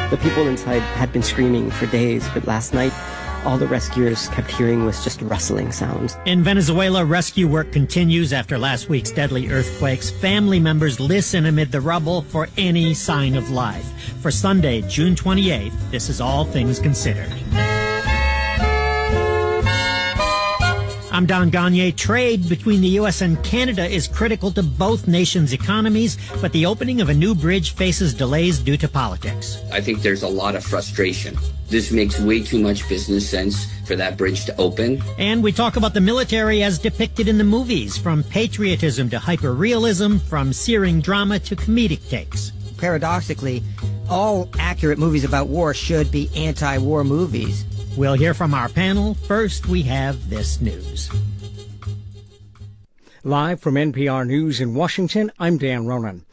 The people inside had been screaming for days, but last night, all the rescuers kept hearing was just rustling sounds. In Venezuela, rescue work continues after last week's deadly earthquakes. Family members listen amid the rubble for any sign of life. For Sunday, June 28th, this is All Things Considered. I'm Don Gagné. Trade between the U.S. and Canada is critical to both nations' economies, but the opening of a new bridge faces delays due to politics. I think there's a lot of frustration. This makes way too much business sense for that bridge to open. And we talk about the military as depicted in the movies, from patriotism to hyper-realism, from searing drama to comedic takes. Paradoxically, all accurate movies about war should be anti-war movies. We'll hear from our panel. First, we have this news. Live from NPR News in Washington, I'm Dan Ronan.